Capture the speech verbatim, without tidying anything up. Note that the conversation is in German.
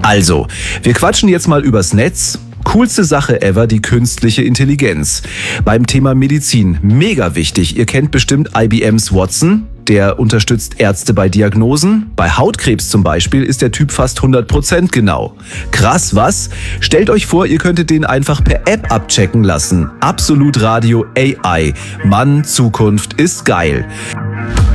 Also, wir quatschen jetzt mal übers Netz. Coolste Sache ever, die künstliche Intelligenz. Beim Thema Medizin, mega wichtig. Ihr kennt bestimmt I B Ms Watson. Der unterstützt Ärzte bei Diagnosen. Bei Hautkrebs zum Beispiel ist der Typ fast hundert Prozent genau. Krass, was? Stellt euch vor, ihr könntet den einfach per App abchecken lassen. Absolut Radio A I. Mann, Zukunft ist geil.